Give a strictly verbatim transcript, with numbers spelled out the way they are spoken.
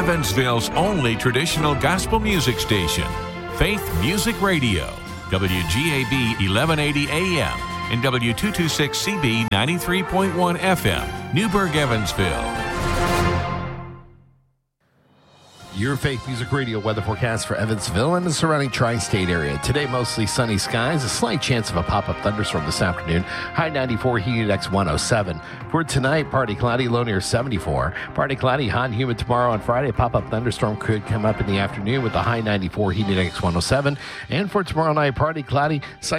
Evansville's only traditional gospel music station, Faith Music Radio, W G A B eleven eighty A M and W two twenty-six C B ninety-three point one F M, Newburgh, Evansville. Your Faith Music Radio weather forecast for Evansville and the surrounding tri-state area. Today, mostly sunny skies, a slight chance of a pop-up thunderstorm this afternoon. High ninety-four, humid index one oh seven. For tonight, partly cloudy, low near seventy-four. Partly cloudy, hot and humid tomorrow. On Friday, a pop-up thunderstorm could come up in the afternoon with a high ninety-four, humid index one oh seven. And for tomorrow night, partly cloudy, slight